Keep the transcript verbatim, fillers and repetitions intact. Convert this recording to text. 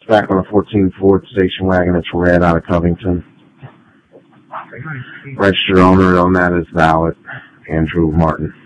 It's back on a fourteen Ford station wagon. It's red out of Covington. Registered owner on that is valid, Andrew Martin.